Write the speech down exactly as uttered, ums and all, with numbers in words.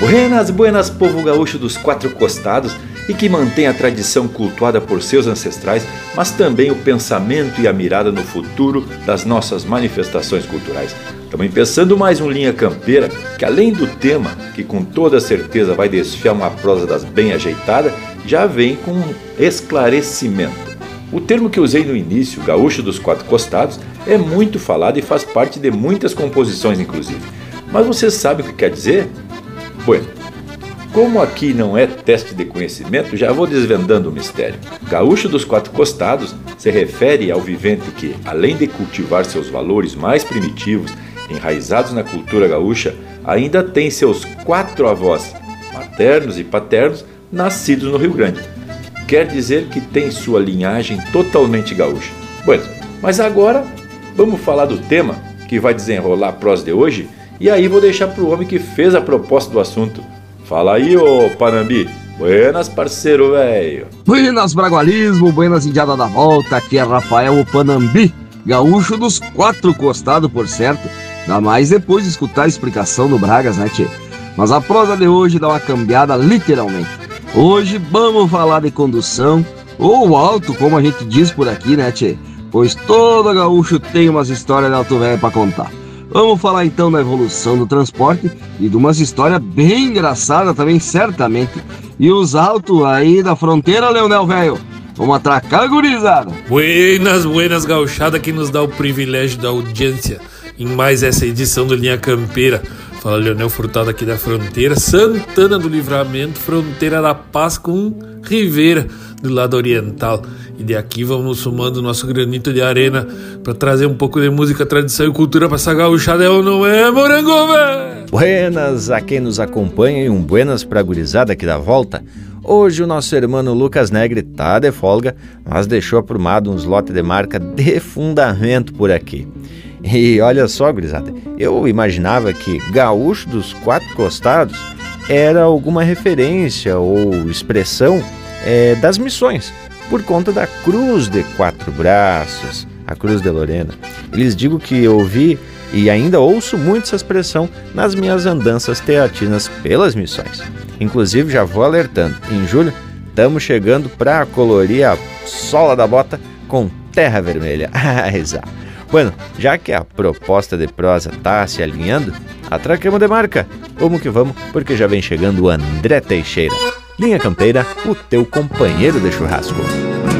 Buenas, buenas, povo gaúcho dos quatro costados e que mantém a tradição cultuada por seus ancestrais, mas também o pensamento e a mirada no futuro das nossas manifestações culturais. Estamos empeçando mais um Linha Campeira, que além do tema, que com toda certeza vai desfiar uma prosa das bem ajeitada, já vem com um esclarecimento. O termo que usei no início, gaúcho dos quatro costados, é muito falado e faz parte de muitas composições inclusive. Mas você sabe o que quer dizer? Bueno, como aqui não é teste de conhecimento, já vou desvendando o mistério. Gaúcho dos quatro costados se refere ao vivente que, além de cultivar seus valores mais primitivos, enraizados na cultura gaúcha, ainda tem seus quatro avós, maternos e paternos, nascidos no Rio Grande. Quer dizer que tem sua linhagem totalmente gaúcha. Bueno, mas agora vamos falar do tema que vai desenrolar a prosa de hoje, e aí vou deixar para o homem que fez a proposta do assunto. Fala aí, ô Panambi. Buenas, parceiro velho. Buenas, bragualismo, buenas, indiada da volta. Aqui é Rafael o Panambi, gaúcho dos quatro costados, por certo. Ainda mais depois de escutar a explicação do Bragas, né, tchê? Mas a prosa de hoje dá uma cambiada literalmente. Hoje vamos falar de condução, ou alto, como a gente diz por aqui, né, tchê? Pois todo gaúcho tem umas histórias de alto velho pra contar. Vamos falar então da evolução do transporte e de umas histórias bem engraçadas também, certamente. E os altos aí da fronteira, Leonel velho. Vamos atracar, gurizada. Buenas, buenas, gauchada, que nos dá o privilégio da audiência em mais essa edição do Linha Campeira. Fala Leonel Furtado aqui da fronteira, Santana do Livramento, fronteira da Paz com Rivera, do lado oriental. E de aqui vamos sumando o nosso granito de arena para trazer um pouco de música, tradição e cultura para essa gauchada, é ou não é, morango, velho? Buenas a quem nos acompanha e um buenas pra gurizada aqui da volta. Hoje o nosso irmão Lucas Negre tá de folga, mas deixou aprumado uns lotes de marca de fundamento por aqui. E olha só, gurizada, eu imaginava que gaúcho dos quatro costados era alguma referência ou expressão é, das missões, por conta da cruz de quatro braços, a cruz de Lorena. Eles digo que eu ouvi e ainda ouço muito essa expressão nas minhas andanças teatinas pelas missões. Inclusive já vou alertando, em julho estamos chegando para colorir a sola da bota com terra vermelha. Exato. Bueno, já que a proposta de prosa tá se alinhando, atraquemos de marca. Vamos que vamos, porque já vem chegando o André Teixeira. Linha Campeira, o teu companheiro de churrasco.